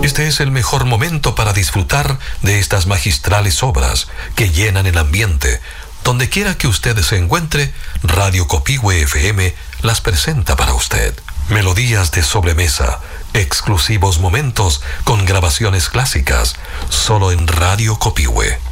Este es el mejor momento para disfrutar de estas magistrales obras que llenan el ambiente. Donde quiera que usted se encuentre, Radio Copihue FM las presenta para usted. Melodías de sobremesa, exclusivos momentos con grabaciones clásicas, solo en Radio Copihue.